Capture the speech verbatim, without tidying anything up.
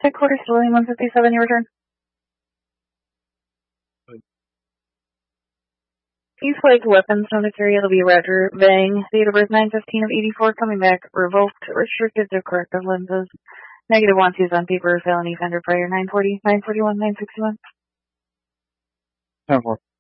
Headquarters to William one fifty-seven, your return. East Lake weapons, no to carry, it'll be Roger Vang. Date of birth nine fifteen of eighty-four, coming back, revoked, restricted to corrective lenses. Negative one twos on paper, felony offender prior nine forty, nine forty-one, nine sixty-one. ten four.